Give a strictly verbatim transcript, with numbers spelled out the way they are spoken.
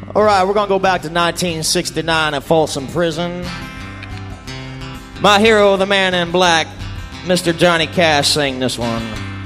All right, we're going to go back to nineteen sixty-nine at Folsom Prison. My hero, the man in black, Mister Johnny Cash, sang this one.